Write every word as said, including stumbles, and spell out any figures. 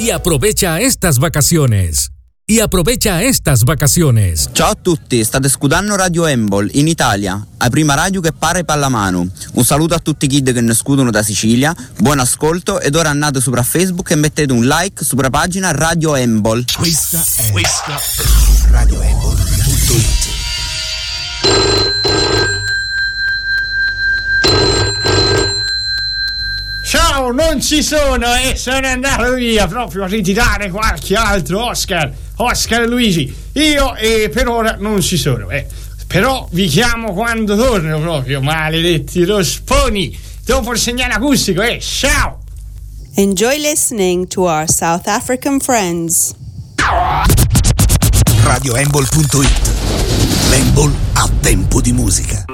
y aprovecha estas vacaciones. Y aprovecha estas vacaciones. Ciao a tutti, state ascoltando Radio Embol in Italia, la prima radio che pare e pallamano. Un saluto a tutti i kid che ne scudono da Sicilia, buon ascolto ed ora andate sopra Facebook e mettete un like sopra pagina Radio Embol. Questa è, questa è radio embol punto it. Ciao, non ci sono e eh, sono andato via proprio a ritirare qualche altro Oscar, Oscar e Luigi. Io eh, per ora non ci sono, eh. Però vi chiamo quando torno proprio, maledetti rosponi. Dopo il segnale acustico, eh, ciao! Enjoy listening to our South African friends. radio embol punto it. L'Embol a tempo di musica.